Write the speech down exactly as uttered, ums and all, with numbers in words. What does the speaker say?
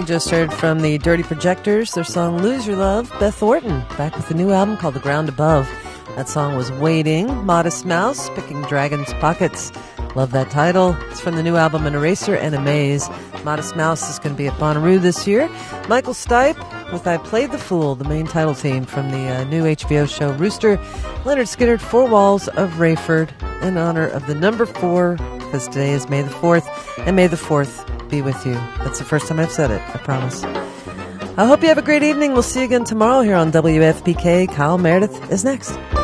You just heard from the Dirty Projectors, their song Lose Your Love. Beth Orton, back with a new album called The Ground Above. That song was Waiting. Modest Mouse, Picking Dragon's Pockets. Love that title. It's from the new album An Eraser and a Maze. Modest Mouse is going to be at Bonnaroo this year. Michael Stipe with I Played the Fool, the main title theme from the uh, new H B O show Rooster. Leonard Skinner, Four Walls of Rayford, in honor of the number four, because today is May the fourth, and May the fourth be with you. That's the first time I've said it, I promise. I hope you have a great evening. We'll see you again tomorrow here on W F P K. Kyle Meredith is next.